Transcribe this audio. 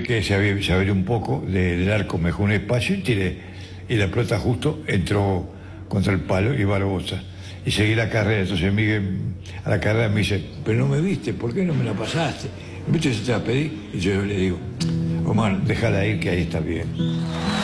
que se abrió un poco del arco, me dejó un espacio y tiré. Y la pelota justo entró contra el palo y Barbosa. Y seguí la carrera. Entonces Miguel a la carrera me dice, pero no me viste, ¿por qué no me la pasaste? ¿Viste? Yo te la pedí. Y yo le digo, Omar, déjala ir que ahí está bien.